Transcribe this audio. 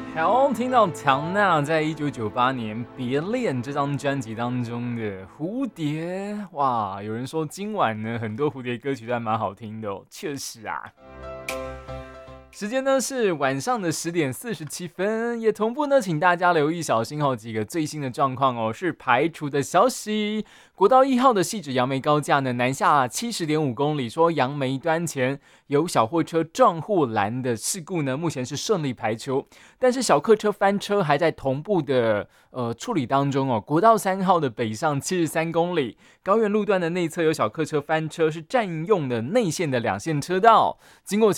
好，听到唐娜在1998年《别恋》这张专辑当中的《蝴蝶》，哇，有人说今晚呢很多蝴蝶歌曲都还蛮好听的哦，确实啊。时间呢是晚上的10:47，也同步呢，请大家留意小心几个最新的状况哦，是排除的消息。国道1号的汐止杨梅高架呢，南下70.5公里，说杨梅端前有小货车撞护栏的事故呢，目前是顺利排除，但是小客车翻车还在同步的处理当中哦。国道3号的北上73公里，高原路段的内侧有小客车翻车，是占用的内线的2线车道，经过